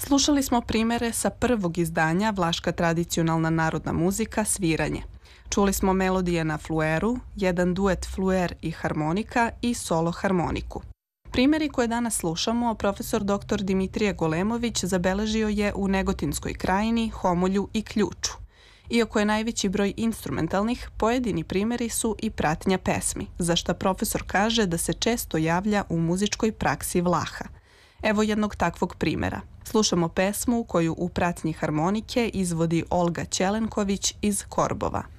Slušali smo primere sa prvog izdanja Vlaška tradicionalna narodna muzika Sviranje. Čuli smo melodije na flueru, jedan duet fluer i harmonika i solo harmoniku. Primeri koje danas slušamo profesor dr. Dimitrije Golemović zabeležio je u Negotinskoj krajini, Homolju i Ključu. Iako je najveći broj instrumentalnih, pojedini primeri su i pratnja pesmi, za što profesor kaže da se često javlja u muzičkoj praksi Vlaha. Evo jednog takvog primera. Slušamo pesmu koju u pratnji harmonike izvodi Olga Ćelenković iz Korbova.